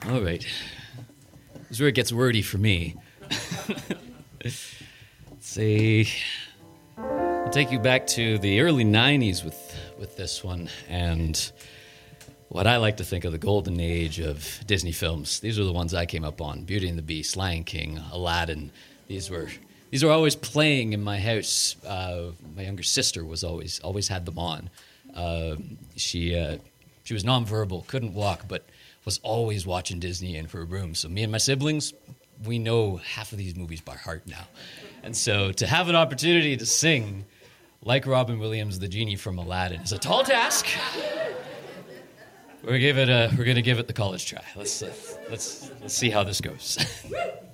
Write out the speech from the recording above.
All right. This is where it gets wordy for me. Let's see. I'll take you back to the early 90s with this one, and what I like to think of the golden age of Disney films. These are the ones I came up on: Beauty and the Beast, Lion King, Aladdin. These were always playing in my house. My younger sister was always had them on. She was nonverbal, couldn't walk, but was always watching Disney in her room. So me and my siblings, we know half of these movies by heart now. And so to have an opportunity to sing like Robin Williams, the genie from Aladdin, is a tall task. We're gonna give it the college try. Let's see how this goes.